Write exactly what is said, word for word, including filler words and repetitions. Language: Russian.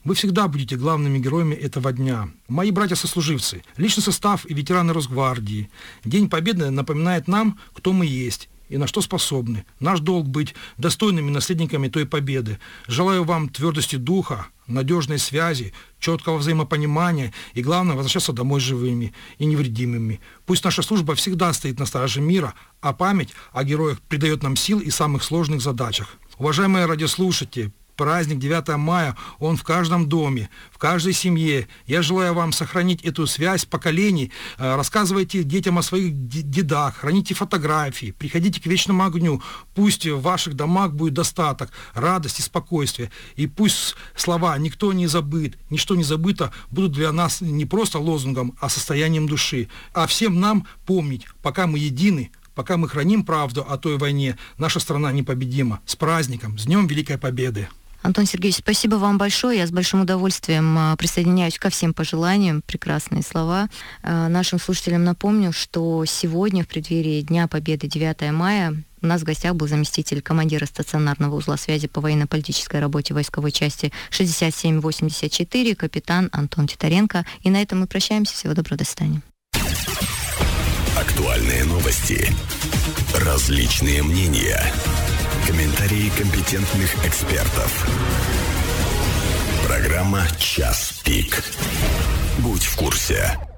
Вы всегда будете главными героями этого дня. Мои братья-сослуживцы, личный состав и ветераны Росгвардии. День Победы напоминает нам, кто мы есть и на что способны. Наш долг быть достойными наследниками той победы. Желаю вам твердости духа, надежной связи, четкого взаимопонимания и, главное, возвращаться домой живыми и невредимыми. Пусть наша служба всегда стоит на страже мира, а память о героях придает нам сил и самых сложных задачах. Уважаемые радиослушатели, праздник девятого мая, он в каждом доме, в каждой семье. Я желаю вам сохранить эту связь поколений. Рассказывайте детям о своих дедах, храните фотографии, приходите к вечному огню. Пусть в ваших домах будет достаток, радость и спокойствие. И пусть слова «никто не забыт», «ничто не забыто» будут для нас не просто лозунгом, а состоянием души. А всем нам помнить, пока мы едины, пока мы храним правду о той войне, наша страна непобедима. С праздником, с Днем Великой Победы! Антон Сергеевич, спасибо вам большое. Я с большим удовольствием присоединяюсь ко всем пожеланиям. Прекрасные слова. Нашим слушателям напомню, что сегодня, в преддверии Дня Победы девятого мая, у нас в гостях был заместитель командира стационарного узла связи по военно-политической работе войсковой части шестьдесят семь восемьдесят четыре, капитан Антон Титаренко. И на этом мы прощаемся. Всего доброго, до свидания. Актуальные новости, различные мнения, комментарии компетентных экспертов. Программа «Час пик». Будь в курсе.